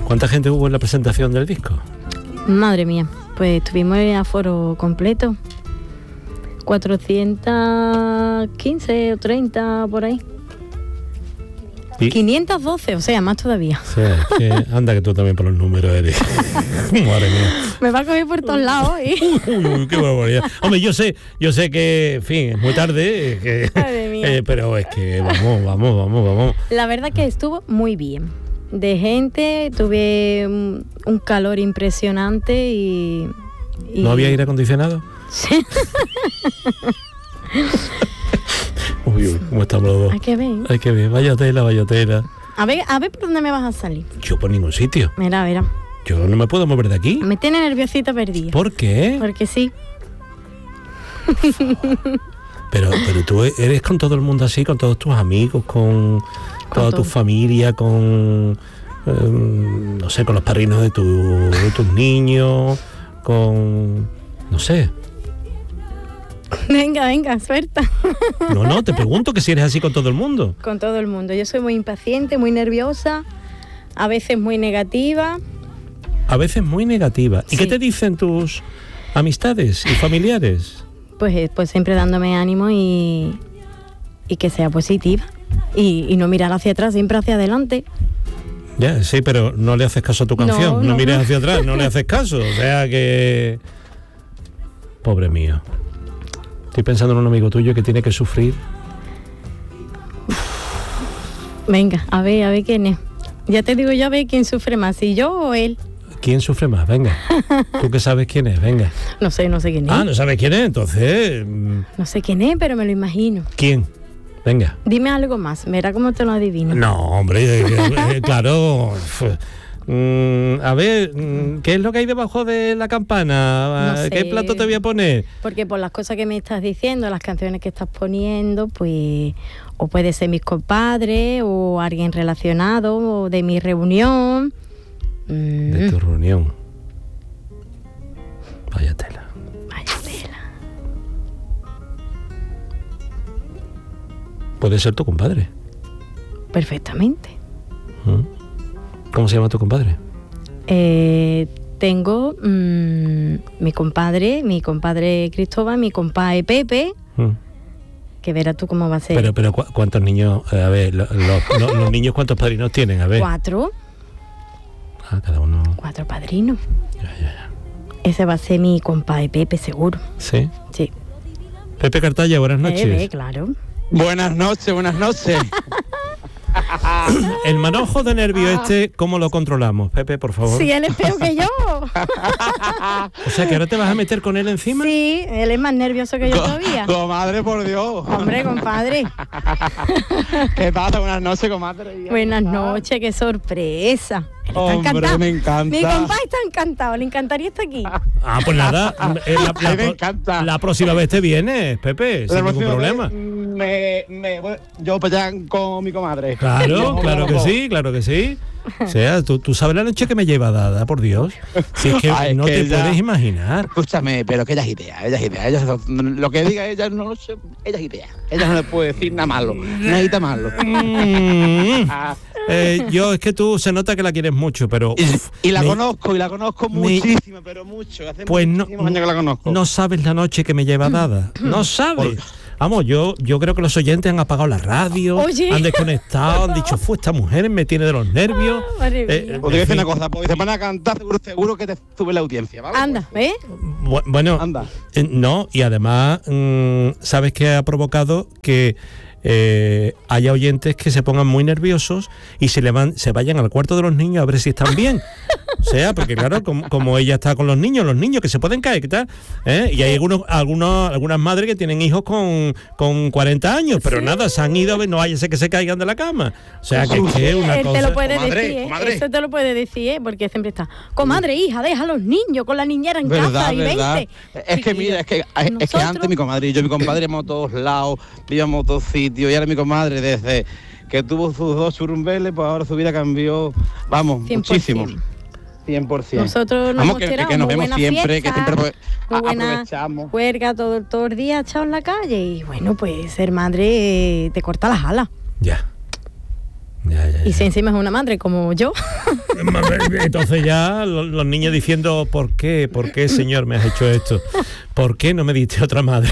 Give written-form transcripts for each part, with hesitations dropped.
¿Cuánta gente hubo en la presentación del disco? Madre mía, pues tuvimos el aforo completo. 415 o 30 por ahí. ¿Y? 512, o sea, más todavía. O sea, que anda que tú también por los números eres. Madre mía. Me va a coger por todos lados hoy. Uy, qué barbaridad. Hombre, yo sé que, en fin, es muy tarde, Madre mía. pero es que vamos. La verdad que estuvo muy bien. De gente, tuve un calor impresionante y... ¿No había aire acondicionado? Sí. Uy, ¿cómo estamos los dos? Hay que ver. Vaya tela. A ver por dónde me vas a salir. Yo por ningún sitio. Mira. Yo no me puedo mover de aquí. Me tiene nerviosita perdida. ¿Por qué? Porque sí. Pero tú eres con todo el mundo así, con todos tus amigos, con toda tu familia, con... no sé, con los padrinos de tus niños, con... no sé. Venga, suelta. No, te pregunto que si eres así con todo el mundo. Con todo el mundo. Yo soy muy impaciente, muy nerviosa, a veces muy negativa. A veces muy negativa. Sí. ¿Y qué te dicen tus amistades y familiares? Pues siempre dándome ánimo y que sea positiva. Y no mirar hacia atrás, siempre hacia adelante. Ya, sí, pero no le haces caso a tu canción. No mires hacia atrás, no le haces caso. O sea que... Pobre mío. Estoy pensando en un amigo tuyo que tiene que sufrir. Venga, a ver quién es. Ya te digo yo a ver quién sufre más, si yo o él. ¿Quién sufre más? Venga. ¿Tú que sabes quién es? Venga. No sé quién es. Ah, ¿no sabes quién es? Entonces... No sé quién es, pero me lo imagino. ¿Quién? Venga. Dime algo más, verá cómo te lo adivino. No, hombre, claro. A ver, ¿qué es lo que hay debajo de la campana? No sé. ¿Qué plato te voy a poner? Porque por las cosas que me estás diciendo, las canciones que estás poniendo, pues o puede ser mis compadres o alguien relacionado o de mi reunión. De tu reunión. Vaya tela. Puede ser tu compadre. Perfectamente. ¿Cómo se llama tu compadre? Tengo mi compadre Cristóbal, mi compadre Pepe, que verás tú cómo va a ser. Pero ¿cuántos niños? A ver, los niños, ¿cuántos padrinos tienen? A ver. 4. Ah, cada uno. 4 padrinos. Ya. Ese va a ser mi compadre Pepe, seguro. ¿Sí? Sí. Pepe Cartalla, buenas noches. Claro. Buenas noches. El manojo de nervio ¿cómo lo controlamos? Pepe, por favor. Sí, él es peor que yo. O sea, que ahora te vas a meter con él encima. Sí, él es más nervioso que yo todavía. Comadre, por Dios. Hombre, compadre. ¿Qué pasa? Buenas noches, comadre. Buenas noches, qué sorpresa. Él está Hombre, encantado. me encanta. Mi compadre está encantado, le encantaría estar aquí. Ah, pues nada, me encanta. La próxima vez te vienes, Pepe, sin ningún problema. Yo pues ya con mi comadre. Claro que sí. O sea, tú sabes la noche que me lleva dada, por Dios. Si es que no te puedes imaginar. Escúchame, pero que ella es idea. Ella, lo que diga ella, no lo sé, ella es idea. Ella no le puede decir nada malo, nada malo. Yo es que tú se nota que la quieres mucho, pero... Y la conozco muchísimo, pero mucho. Hace muchísimos años que la conozco. No sabes la noche que me lleva dada. No sabes. Vamos, yo creo que los oyentes han apagado la radio, han desconectado, han dicho, esta mujer me tiene de los nervios. Os digo una cosa, porque se van a cantar, seguro que te sube la audiencia, ¿vale? Anda, ¿ves? Bueno, anda. No, y además, ¿sabes qué ha provocado? Que haya oyentes que se pongan muy nerviosos y se vayan al cuarto de los niños a ver si están bien. O sea, porque claro, como ella está con los niños que se pueden caer, ¿qué tal? Y hay algunas madres que tienen hijos con 40 años, pero nada, se han ido a ver, no vaya a ser que se caigan de la cama. O sea, que es una cosa... Te lo puede comadre, decir, comadre. Eso te lo puede decir, porque siempre está, comadre, hija, deja a los niños con la niñera en casa y vente. Es que mira, es que antes mi comadre y yo, mi compadre íbamos a todos lados, íbamos a todos sitios, y ahora mi comadre desde que tuvo sus 2 churumbeles, pues ahora su vida cambió, vamos, 100%. Muchísimo. 100%. Nosotros nos hemos tirado que nos muy vemos buena siempre, fiesta, que siempre pues, muy buena aprovechamos. Juerga todo el día echado en la calle y bueno, pues ser madre te corta las alas. Ya. Y si encima es una madre como yo, Entonces ya los niños diciendo, ¿por qué, señor, me has hecho esto? ¿Por qué no me diste otra madre?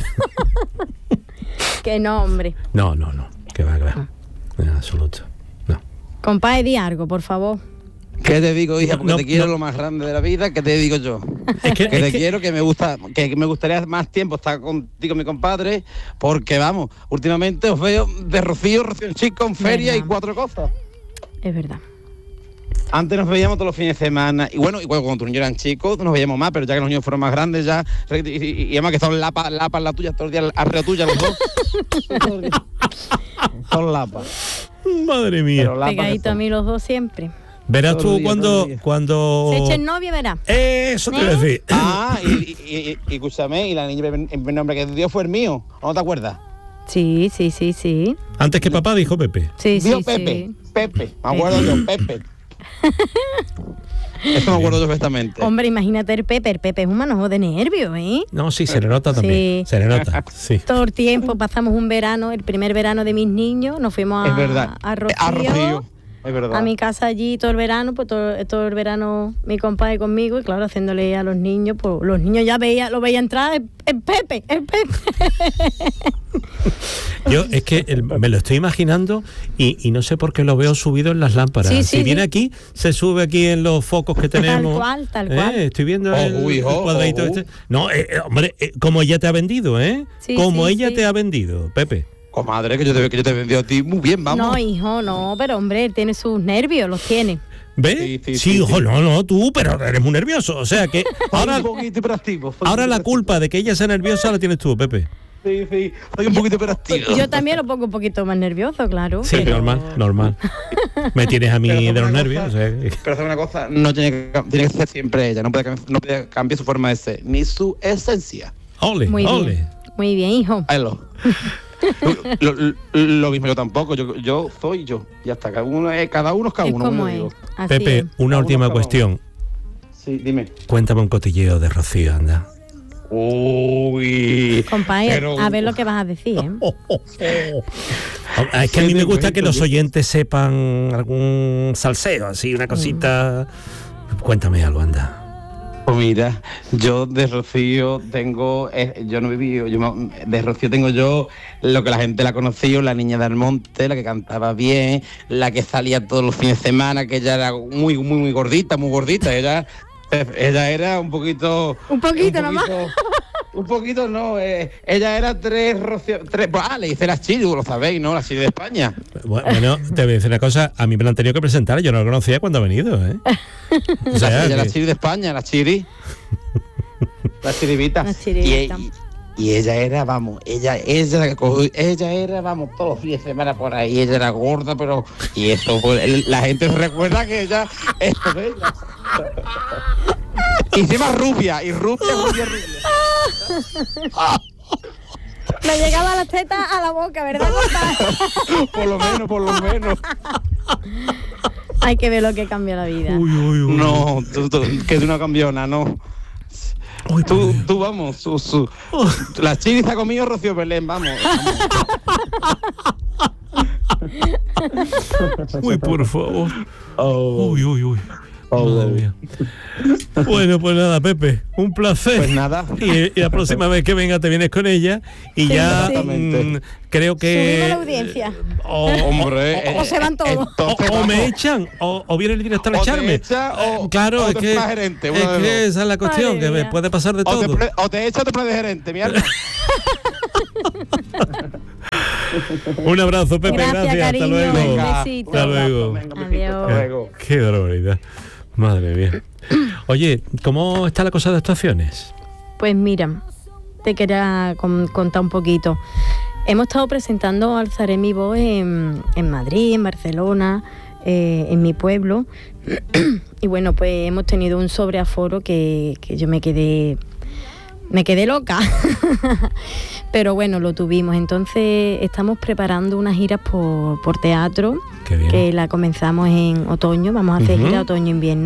Que no, hombre. No, que va. En absoluto, no. Compadre, di algo, por favor. ¿Qué te digo, hija? Porque te quiero lo más grande de la vida. ¿Qué te digo yo? Quiero, que me gustaría más tiempo estar contigo, mi compadre, porque vamos, últimamente os veo de Rocío Chico en feria y 4 cosas. Es verdad. Antes nos veíamos todos los fines de semana, y bueno, cuando tus niños eran chicos nos veíamos más, pero ya que los niños fueron más grandes ya, y además que son lapas la tuya, todo el día arriba tuya los dos. Son lapas. Madre mía. Pegadito a mí los dos siempre. Verás tú cuando... Se echen novio, verás. Eso te voy a decir. Y escúchame, y la niña, el nombre que dio fue el mío, ¿no te acuerdas? Sí. Antes que papá dijo Pepe. Sí. Pepe, me acuerdo yo, Pepe. Eso me acuerdo yo perfectamente. Hombre, imagínate el Pepe es un manojo de nervios, ¿eh? No, sí, se le nota también. Se le nota, sí. Todo el tiempo pasamos un verano, el primer verano de mis niños, nos fuimos a Rocío. Es verdad. A mi casa allí todo el verano, pues todo el verano mi compadre conmigo, y claro, haciéndole a los niños, pues los niños ya lo veía entrar, el Pepe. Yo es que me lo estoy imaginando y no sé por qué lo veo subido en las lámparas. Si viene aquí, se sube aquí en los focos que tenemos. Tal cual. Estoy viendo el cuadradito este. No, hombre, como ella te ha vendido, ¿eh? Ella te ha vendido, Pepe. Comadre, que yo te he vendido a ti muy bien, vamos. No, hijo, no, pero hombre, él tiene sus nervios, los tiene. ¿Ves? Sí, hijo, no, tú, pero eres muy nervioso. O sea que ahora, la culpa de que ella sea nerviosa la tienes tú, Pepe. Sí, soy un poquito hiperactivo. Yo también lo pongo un poquito más nervioso, claro. Sí, pero... normal. Me tienes a mí de los nervios. Pero hacer una cosa, no tiene que ser siempre ella, no puede cambiar su forma de ser, ni su esencia. Ole. Muy bien, hijo. Lo mismo yo tampoco, yo soy yo, ya está, cada uno es cada uno. Como es. Pepe, una última cuestión. Sí, dime. Cuéntame un cotilleo de Rocío, anda. Uy, compadre, a ver lo que vas a decir, ¿eh? Es que a mí me gusta que los oyentes sepan algún salseo, así, una cosita. Cuéntame algo, anda. Pues mira, yo de Rocío tengo, yo no viví, de Rocío tengo yo lo que la gente la conoció, la niña del monte, la que cantaba bien, la que salía todos los fines de semana, que ella era muy gordita, ella era un poquito nomás. Un poquito no, ella era 3 Rocío, 3, le hice la Chiri, lo sabéis, ¿no? La Chiri de España. Bueno, te voy a decir una cosa, a mí me la han tenido que presentar, yo no la conocía cuando ha venido, ¿eh? O sea, la Chiri de España, la Chiri. La Chirivita. Y ella era, vamos, ella era, vamos, todos los fines de semana por ahí, ella era gorda, pero... Y eso, pues, la gente recuerda que ella... Esto es ella. Y encima rubia. Me llegaba la teta a la boca, ¿verdad? Por lo menos. Hay que ver lo que cambia la vida. Uy. No, que tú no cambió nada, no. Tú vamos, la Chiri está conmigo, Rocío Belén, vamos. Uy, por favor. Uy. Madre mía. Bueno, pues nada, Pepe, un placer. Pues nada. Y la próxima vez que venga te vienes con ella y ya creo que... Subimos la audiencia. Hombre. O se van todos. O me echan, o viene el director a echarme. Claro, es que esa es la cuestión, que me puede pasar de todo. O te echa o te pones de gerente, mierda. Un abrazo, Pepe, gracias. Cariño, hasta luego. Un besito. Hasta luego. Adiós. Qué barbaridad. Madre mía. Oye, ¿cómo está la cosa de actuaciones? Pues mira, te quería contar un poquito. Hemos estado presentando Alzaré mi voz en Madrid, en Barcelona, en mi pueblo. Y bueno, pues hemos tenido un sobreaforo que yo me quedé loca. Pero bueno, lo tuvimos. Entonces estamos preparando unas giras por teatro, que la comenzamos en otoño. Vamos a hacer gira otoño-invierno.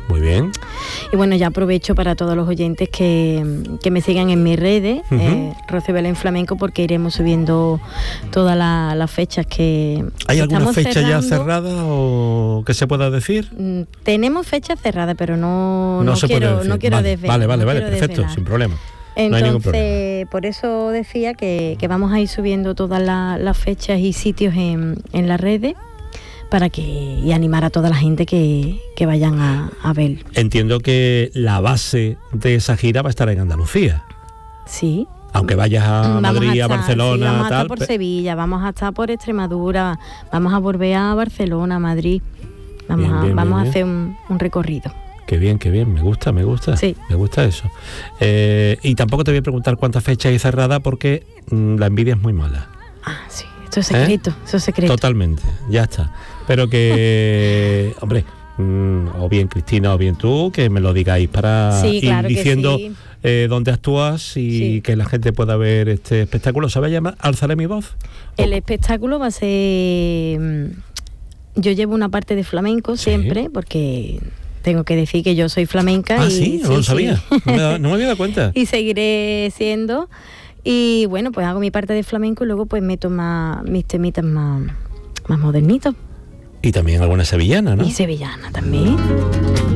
Muy bien. Y bueno, ya aprovecho para todos los oyentes que me sigan en mis redes, Rocío Belén Flamenco, porque iremos subiendo todas las fechas que ¿Hay alguna fecha cerrando. ya cerrada o que se pueda decir? Tenemos fechas cerradas, pero no se puede decir. no quiero desvelar. Vale, no quiero perfecto, desvelar. sin problema. Entonces, no hay ningún problema. por eso decía que vamos a ir subiendo todas las fechas y sitios en las redes para y animar a toda la gente que vayan a ver. Entiendo que la base de esa gira va a estar en Andalucía. Sí. Aunque vayas a Madrid, a Barcelona, sí, vamos a tal. estar por Sevilla, vamos a estar por Extremadura, vamos a volver a Barcelona, a Madrid. Vamos a hacer un recorrido. Qué bien, me gusta. Sí. Me gusta eso. Y tampoco te voy a preguntar cuántas fechas hay cerradas porque la envidia es muy mala. Ah, sí, eso es secreto, eso es secreto. Totalmente, ya está. Pero que, hombre, o bien Cristina o bien tú, que me lo digáis para Sí, ir claro que diciendo sí. dónde actúas y que la gente pueda ver este espectáculo. ¿Se va a llamar Alzaré mi voz? El espectáculo va a ser... Yo llevo una parte de flamenco siempre, porque tengo que decir que yo soy flamenca. Ah, sí, no lo sabía. No me había dado cuenta. Y seguiré siendo. Y bueno, pues hago mi parte de flamenco y luego pues meto mis temitas más modernitos. Y también alguna sevillana, ¿no? Y sevillana también.